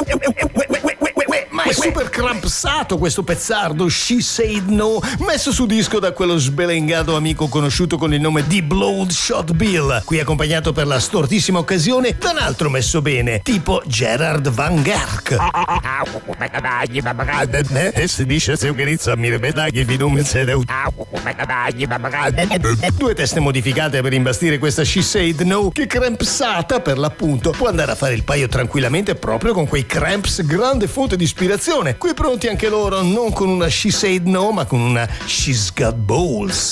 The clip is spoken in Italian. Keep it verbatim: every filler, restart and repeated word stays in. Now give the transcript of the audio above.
Ma è super crampsato questo pezzardo She Said No, messo su disco da quello sbelengato amico conosciuto con il nome di Bloodshot Bill, qui accompagnato per la stortissima occasione da un altro messo bene, tipo Gerard Van Gerk. E si dice se utilizza mi ripeta che vi non mi siete due teste modificate per imbastire questa She Said No, che crampsata per l'appunto può andare a fare il paio tranquillamente proprio con quei cramps, grande fonte di ispirazione, qui pronti anche loro, non con una She Said No ma con una She's Got Balls.